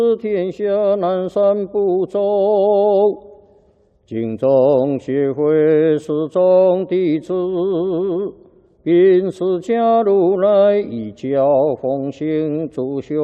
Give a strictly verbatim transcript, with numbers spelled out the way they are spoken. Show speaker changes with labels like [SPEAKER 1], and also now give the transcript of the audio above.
[SPEAKER 1] 天下南赡部洲，敬宗学会始终弟子，并释迦如来一教奉行主修。